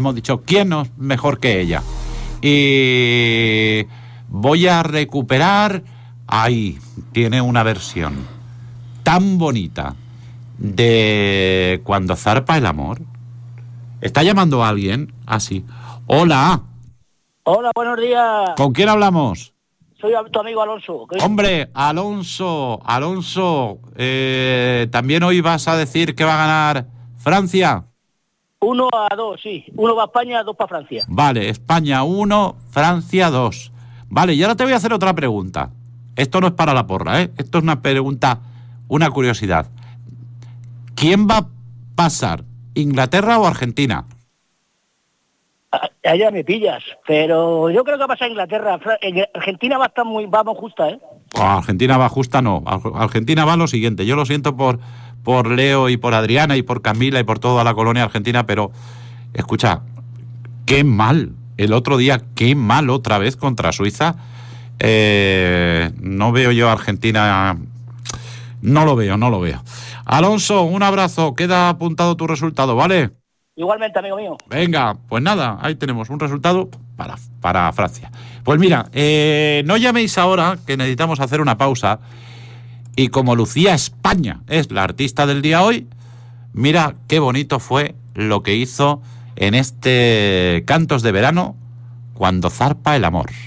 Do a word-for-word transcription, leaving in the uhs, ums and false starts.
hemos dicho, ¿quién es mejor que ella? Y voy a recuperar, ahí tiene una versión tan bonita de Cuando zarpa el amor. ¿Está llamando a alguien? Ah, sí. Hola. Hola, buenos días. ¿Con quién hablamos? Soy tu amigo Alonso. Hombre, Alonso, Alonso, eh, ¿también hoy vas a decir que va a ganar Francia? Uno a dos, sí. Uno va a España, dos para Francia. Vale, España uno, Francia dos. Vale, y ahora te voy a hacer otra pregunta. Esto no es para la porra, ¿eh? Esto es una pregunta, una curiosidad. ¿Quién va a pasar, Inglaterra o Argentina? Allá me pillas, pero yo creo que va a pasar Inglaterra. Argentina va a estar muy, vamos justa, ¿eh? Oh, Argentina va justa, no. Argentina va lo siguiente. Yo lo siento por, por Leo y por Adriana y por Camila y por toda la colonia argentina, pero escucha, qué mal. El otro día, qué mal otra vez contra Suiza. Eh, no veo yo a Argentina. No lo veo, no lo veo. Alonso, un abrazo. Queda apuntado tu resultado, ¿vale? Igualmente, amigo mío. Venga, pues nada, ahí tenemos un resultado para, para Francia. Pues mira, eh, no llaméis ahora, que necesitamos hacer una pausa. Y como Lucía España es la artista del día hoy, mira qué bonito fue lo que hizo en este Cantos de Verano, Cuando zarpa el amor.